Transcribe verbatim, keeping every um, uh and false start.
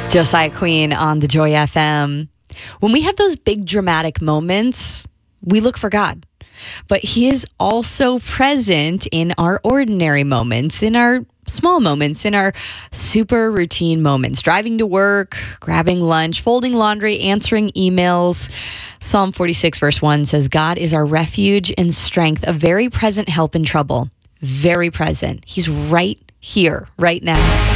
Josiah Queen on the Joy F M. When we have those big dramatic moments, we look for God. But He is also present in our ordinary moments, in our small moments, in our super routine moments. Driving to work, grabbing lunch, folding laundry, answering emails. Psalm forty-six verse one says, God is our refuge and strength, a very present help in trouble. Very present. He's right here, right now.